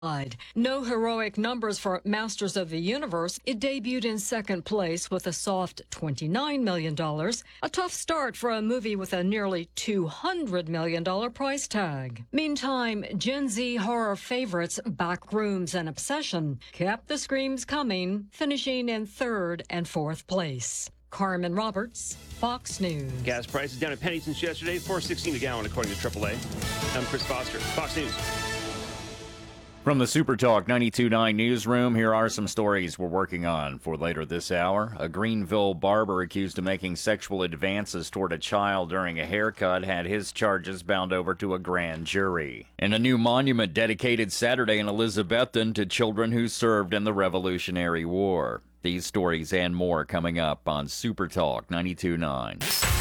No heroic numbers for Masters of the Universe. It debuted in second place with a soft $29 million. A tough start for a movie with a nearly $200 million price tag. Meantime, Gen Z horror favorites Backrooms and Obsession kept the screams coming, finishing in third and fourth place. Carmen Roberts, Fox News. Gas prices down a penny since yesterday, $4.16 a gallon, according to AAA. I'm Chris Foster, Fox News. From the SuperTalk 92.9 newsroom, here are some stories we're working on for later this hour. A Greenville barber accused of making sexual advances toward a child during a haircut had his charges bound over to a grand jury. And a new monument dedicated Saturday in Elizabethton to children who served in the Revolutionary War. These stories and more coming up on SuperTalk 92.9.